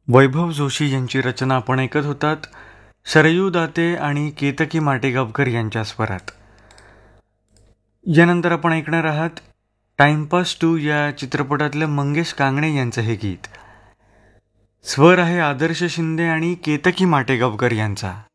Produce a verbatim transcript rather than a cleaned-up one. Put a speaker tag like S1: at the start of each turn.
S1: वैभव जोशी यांची रचना आपण ऐकत होतात शरयू दाते आणि केतकी माटेगावकर यांच्या स्वरात. यानंतर आपण ऐकणार आहात टाइमपास टू या चित्रपटातलं मंगेश कांगणे यांचं हे गीत. स्वर आहे आदर्श शिंदे आणि केतकी माटेगावकर यांचा.